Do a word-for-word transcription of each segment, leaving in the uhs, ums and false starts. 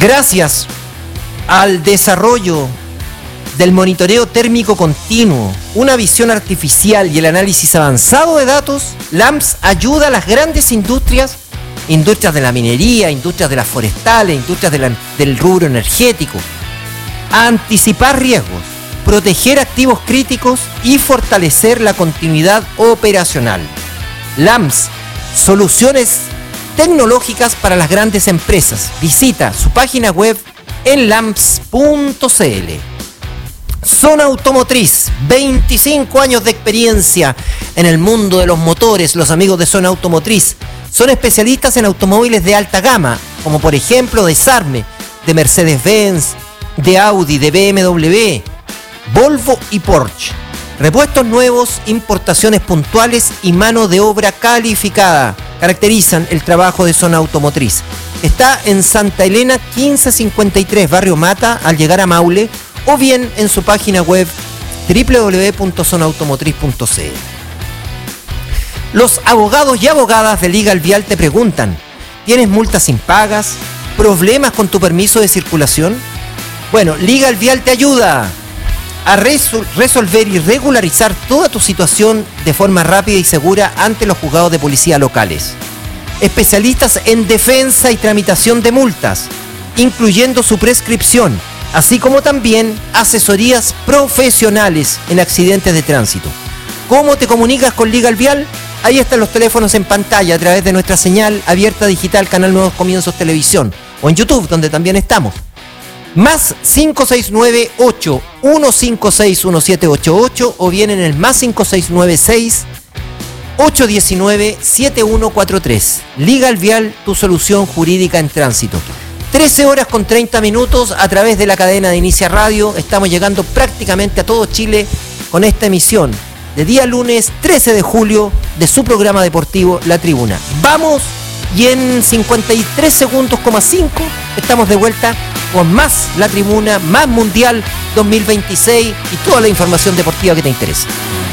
Gracias al desarrollo del monitoreo térmico continuo, una visión artificial y el análisis avanzado de datos, LAMPS ayuda a las grandes industrias, industrias de la minería, industrias de las forestales, industrias de la, del rubro energético, a anticipar riesgos, proteger activos críticos y fortalecer la continuidad operacional. LAMPS, soluciones tecnológicas para las grandes empresas. Visita su página web en lamps punto c l. Zona Automotriz, veinticinco años de experiencia en el mundo de los motores. Los amigos de Zona Automotriz son especialistas en automóviles de alta gama, como por ejemplo de Sarme, de Mercedes-Benz, de Audi, de B M W, Volvo y Porsche. Repuestos nuevos, importaciones puntuales y mano de obra calificada caracterizan el trabajo de Zona Automotriz. Está en Santa Elena quince cincuenta y tres, Barrio Mata, al llegar a Maule, o bien en su página web doble u doble u doble u punto zona automotriz punto c l. Los abogados y abogadas de Legal Vial te preguntan: ¿tienes multas impagas? ¿Problemas con tu permiso de circulación? Bueno, Legal Vial te ayuda a resol- resolver y regularizar toda tu situación de forma rápida y segura ante los juzgados de policía locales. Especialistas en defensa y tramitación de multas, incluyendo su prescripción, así como también asesorías profesionales en accidentes de tránsito. ¿Cómo te comunicas con Legal Vial? Ahí están los teléfonos en pantalla a través de nuestra señal abierta digital, canal Nuevos Comienzos Televisión, o en YouTube, donde también estamos. Más cinco seis nueve ocho uno cinco seis uno siete ocho ocho o bien en el más cinco seis nueve seis ocho uno nueve siete uno cuatro tres. Legal Vial, tu solución jurídica en tránsito. trece horas con treinta minutos a través de la cadena de Inicia Radio. Estamos llegando prácticamente a todo Chile con esta emisión de día lunes trece de julio de su programa deportivo La Tribuna. Vamos, y en cincuenta y tres segundos, cinco, estamos de vuelta con más La Tribuna, más Mundial dos mil veintiséis y toda la información deportiva que te interesa.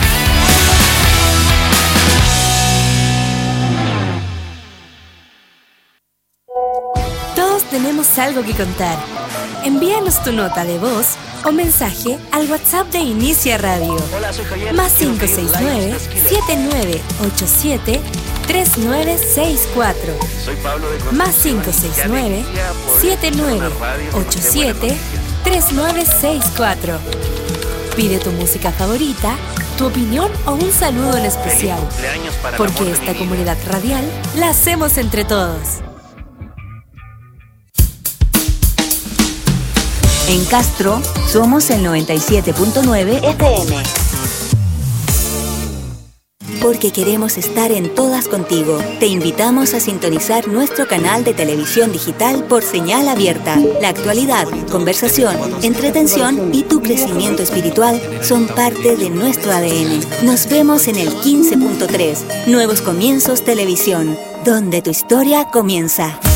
Todos tenemos algo que contar. Envíanos tu nota de voz o mensaje al WhatsApp de Inicia Radio. Hola, soy Javier. Más cinco seis nueve siete nueve ocho siete tres nueve seis cuatro. Soy Pablo de Más cinco seis nueve siete nueve ocho siete tres nueve seis cuatro. Pide tu música favorita, tu opinión o un saludo en especial, porque esta comunidad radial la hacemos entre todos. En Castro somos el noventa y siete punto nueve F M. Porque queremos estar en todas contigo, te invitamos a sintonizar nuestro canal de televisión digital por señal abierta. La actualidad, conversación, entretención y tu crecimiento espiritual son parte de nuestro A D N. Nos vemos en el quince punto tres, Nuevos Comienzos Televisión, donde tu historia comienza.